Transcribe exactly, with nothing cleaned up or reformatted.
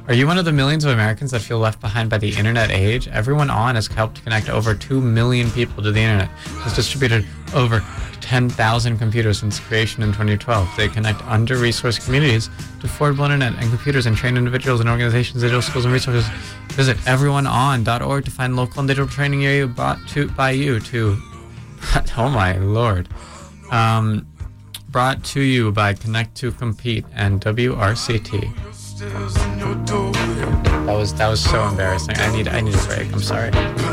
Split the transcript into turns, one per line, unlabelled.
Are you one of the millions of Americans that feel left behind by the internet age? Everyone on has helped connect over two million people to the internet. Has distributed over ten thousand computers since creation in twenty twelve. They connect under-resourced communities to affordable internet and computers and train individuals and organizations, digital schools, and resources. Visit everyone on dot org to find local and digital training area brought to by you to... Oh my lord. Um, brought to you by Connect to Compete and W R C T. That was that was so embarrassing. I need I need a break. I'm sorry.